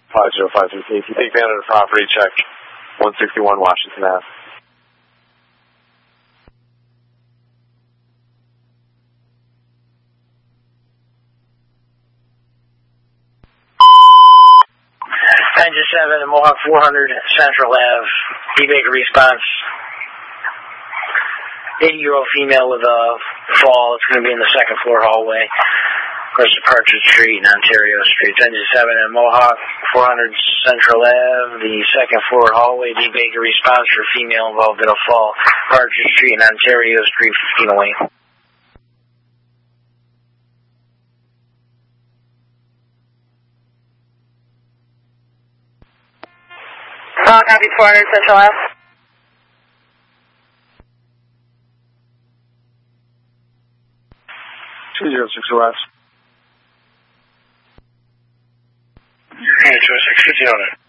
5053. If you take advantage of the property, check 161 Washington Ave. Engine 7 and Mohawk 400 Central Ave. D-Baker response. 80-year-old female with a fall. It's going to be in the second floor hallway. Across the Partridge Street and Ontario Street. Engine 7 and Mohawk 400 Central Ave. The second floor hallway. D-Baker response for female involved in a fall. Partridge Street and Ontario Street, 15 away. Copy 400 Central Ave. West. Hey, 206, 1509.